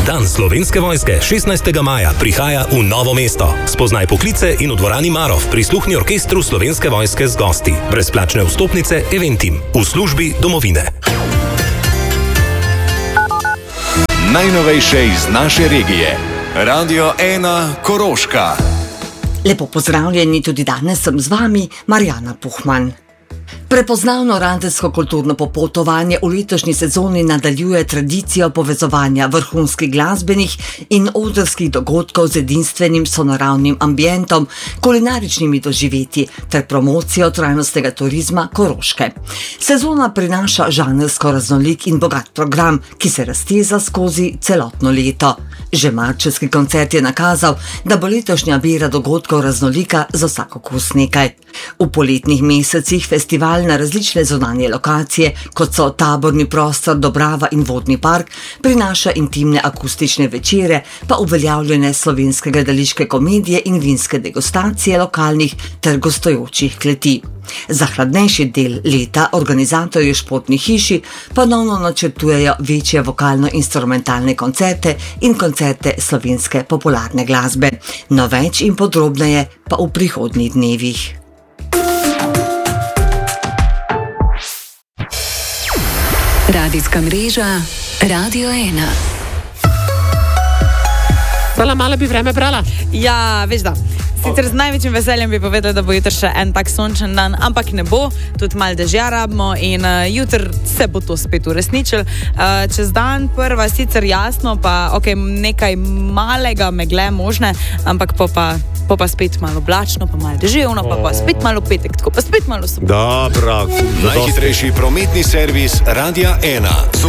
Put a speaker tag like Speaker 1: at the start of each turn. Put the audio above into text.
Speaker 1: dan Slovenske vojske 16. maja prihaja v Novo mesto. Spoznaj poklice in v dvorani Marof prisluhni orkestru Slovenske vojske z gosti. Brezplačne vstopnice Eventim v službi domovine.
Speaker 2: Najnovejše iz naše regije. Radio 1 Koroška.
Speaker 3: Lepo pozdravljeni, tudi danes sem z vami, Marjana Puhman. Prepoznavno radijsko kulturno popotovanje v letošnji sezoni nadaljuje tradicijo povezovanja vrhunskih glasbenih in odrskih dogodkov z edinstvenim sonaravnim ambientom, kulinaričnimi doživetji ter promocijo trajnostnega turizma Koroške. Sezona prinaša žanrsko raznolik in bogat program, ki se razteza skozi celotno leto. Že marčevski koncert je nakazal, da bo letošnja bera dogodkov raznolika za vsak okus nekaj. V poletnih mesecih festival na različne zunanje lokacije, kot so taborni prostor Dobrava in vodni park, prinaša intimne akustične večere, pa uveljavljene slovenske gledališke komedije in vinske degustacije lokalnih ter gostujočih kleti. Za hladnejši del leta organizatorji v športni hiši ponovno načrtujejo večje vokalno-instrumentalne koncerte in koncerte slovenske popularne glasbe. No, več in podrobneje pa v prihodnjih dnevih.
Speaker 4: Radijska mreža Radio 1.
Speaker 5: Malo bi vreme brala?
Speaker 6: Ja, veš da. Sicer z največjim veseljem bi povedala, da bo jutri še en tak sončen dan, ampak ne bo, tudi malo dežja rabimo in jutri se bo to spet uresničilo. Čez dan prva sicer jasno, pa nekaj malega megle možne, ampak pa spet malo oblačno, pa malo deževno, pa spet malo petek, tako pa spet malo sobot.
Speaker 2: Dobro. Najhitrejši prometni servis Radia 1.